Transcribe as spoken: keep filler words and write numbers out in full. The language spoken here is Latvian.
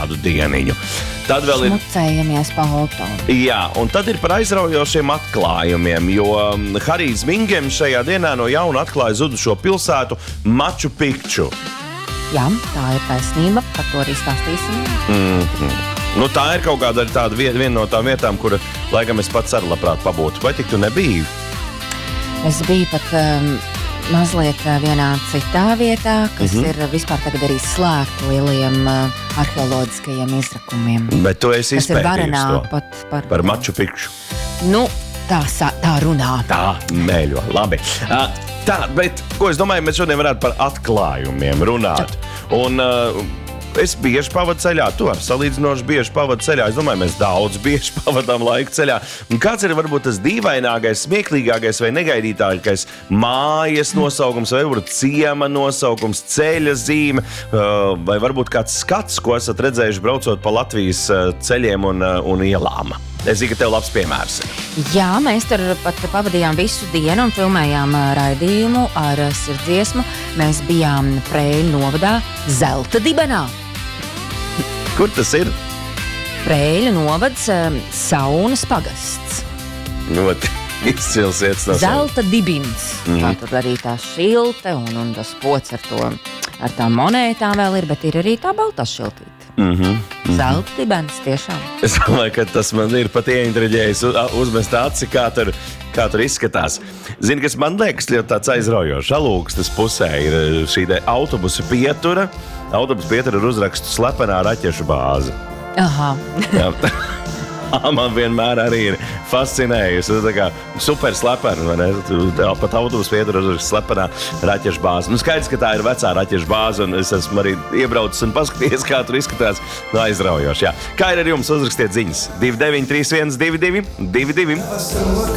tādu dieniņu. Tad vēl ir... Smucējamies pa auto. Jā, un tad ir par aizraujošiem atklājumiem, jo Harijs Vingem šajā dienā no jauna atklāja zudušo pilsētu Maču Pikču. Jā, tā ir taisnība, par to arī stāstīsim. Mm-hmm. Nu, tā ir kaut kāda tāda viena no tām vietām, kura, laikam, es pats arī labprāt pabūtu. Vai tik tu nebija? Es biju pat um, mazliet vienā citā vietā, kas mm-hmm. ir vispār tagad arī slēgta lieliem uh, arheoloģiskajiem izrakumiem. Bet tu esi izpētījis to pat par, par Maču Pikču. Nu, tā, tā runā. Tā mēļo, labi. Uh, tā, bet, ko es domāju, mēs šodien varētu par atklājumiem runāt. Un uh, es bieži pavadu ceļā, tu ar salīdzinoši bieži pavadu ceļā. Es domāju, mēs daudz bieži pavadām laiku ceļā. Un kāds ir varbūt tas dīvainākais, smieklīgākais vai negaidītākais mājas nosaukums, vai varbūt ciema nosaukums, ceļa zīme, uh, vai varbūt kāds skats, ko esat redzējuši braucot pa Latvijas uh, ceļiem un, uh, un ielām? Es zinu, ka tev labs piemērs. Jā, mēs tur pat pavadījām visu dienu un filmējām raidījumu ar sirdsdziesmu. Mēs bijām Preiļu novadā Zelta dibenā. Kur tas ir? Preiļu novads Saunas pagasts. Not, izcils iet no Zelta dibins. Mm. Tā tad arī tā šilte un, un tas pods ar, to, ar tām monētām vēl ir, bet ir arī tā baltā šiltīte. Mm-hmm. Mm-hmm. Zelta dibens tiešām. Es domāju, ka tas man ir pat ieintriģējis uzmest aci, kā tur, kā tur izskatās. Zini, kas man liekas ļoti tāds aizraujošs. Alūksnes pusē ir šī te autobusu pietura. Autobusu pietura ir uzrakstu slepenā raķešu bāze. Aha. Jā, man vienmēr arī ir fascinējusi. Tā kā super slepena, vai ne? Pat autobusu pietura ir slepenā raķešu bāze. Nu, skaidrs, ka tā ir vecā raķešu bāze, un es esmu arī iebraucis un paskatījies, kā tur izskatās. Nu, aizraujoši, jā. Kā ir ar jums? Uzrakstiet ziņas. divi deviņi trīs viens divi divi divi divi.